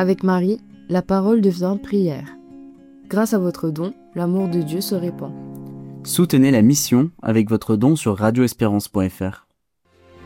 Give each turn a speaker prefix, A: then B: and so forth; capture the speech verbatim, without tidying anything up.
A: Avec Marie, la parole devient prière. Grâce à votre don, l'amour de Dieu se répand.
B: Soutenez la mission avec votre don sur radio espérance point f r.